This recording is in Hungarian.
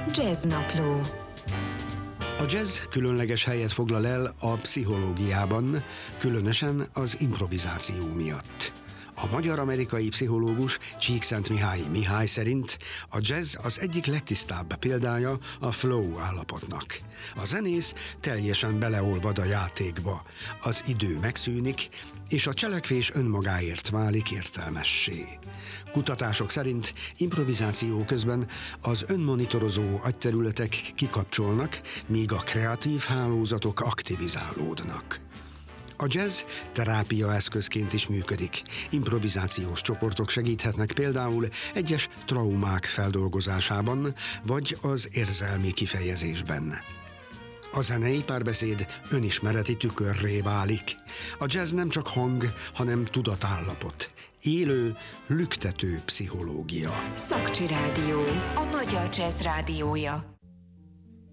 Jazznapló. A jazz különleges helyet foglal el a pszichológiában, különösen az improvizáció miatt. A magyar-amerikai pszichológus Csíkszentmihályi Mihály szerint a jazz az egyik legtisztább példája a flow állapotnak. A zenész teljesen beleolvad a játékba, az idő megszűnik, és a cselekvés önmagáért válik értelmessé. Kutatások szerint improvizáció közben az önmonitorozó agyterületek kikapcsolnak, míg a kreatív hálózatok aktivizálódnak. A jazz terápia eszközként is működik. Improvizációs csoportok segíthetnek például egyes traumák feldolgozásában, vagy az érzelmi kifejezésben. A zenei párbeszéd önismereti tükörré válik. A jazz nem csak hang, hanem tudatállapot. Élő, lüktető pszichológia. Szakcsi Rádió, a magyar jazz rádiója.